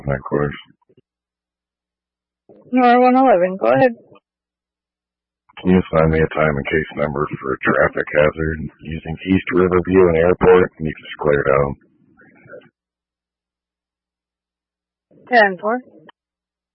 Of course. R111, go ahead. Can you assign me a time and case number for a traffic hazard using East Riverview and Airport? And you can just clear it out. 10-4.